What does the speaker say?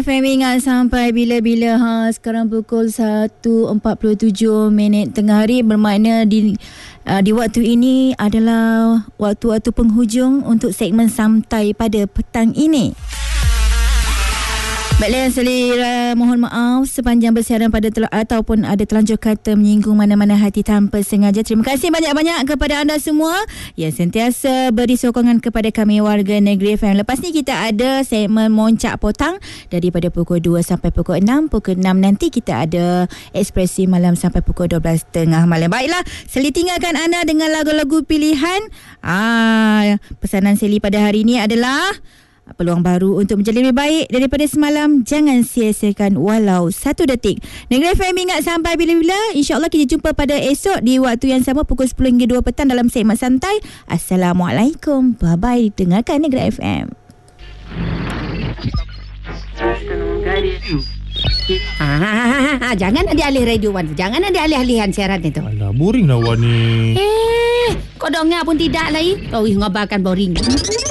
Femi ingat sampai bila-bila sekarang pukul 1.47 tengah hari, bermakna di waktu ini adalah waktu-waktu penghujung untuk segmen santai pada petang ini. Baiklah, selera mohon maaf sepanjang bersiaran ataupun ada terlanjur kata menyinggung mana-mana hati tanpa sengaja. Terima kasih banyak-banyak kepada anda semua yang sentiasa beri sokongan kepada kami warga Negeri FM. Lepas ni kita ada segmen Moncak Potang daripada pukul 2 sampai pukul 6. Pukul 6 nanti kita ada Ekspresi Malam sampai pukul 12.30 malam. Baiklah, Seli tinggalkan anda dengan lagu-lagu pilihan. Pesanan Seli pada hari ini adalah peluang baru untuk menjadi lebih baik daripada semalam. Jangan sia-siakan walau 1 detik. Negeri FM ingat sampai bila-bila. InsyaAllah kita jumpa pada esok di waktu yang sama pukul 10 hingga 2 petang dalam segmen santai. Assalamualaikum. Bye-bye. Dengarkan Negeri FM. Jangan ada alih radio Wan. Jangan ada alih-alihan siaran itu. Alah, boring lah Wan ni. Kau dengar pun tidak lagi. Kau ngabarkan boring.